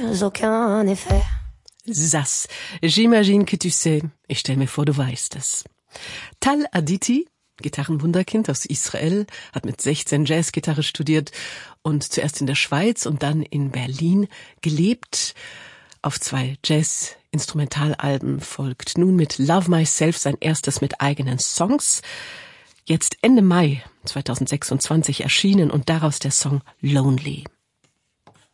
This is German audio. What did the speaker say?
sans aucun effet. Sas, j'imagine que tu sais. Ich stell mir vor, du weißt es. Tal Aditi, Gitarrenwunderkind aus Israel, hat mit 16 Jazzgitarre studiert und zuerst in der Schweiz und dann in Berlin gelebt. Auf 2 Jazz-Instrumentalalben folgt nun mit Love Myself sein erstes mit eigenen Songs. Jetzt Ende Mai 2026 erschienen und daraus der Song Lonely.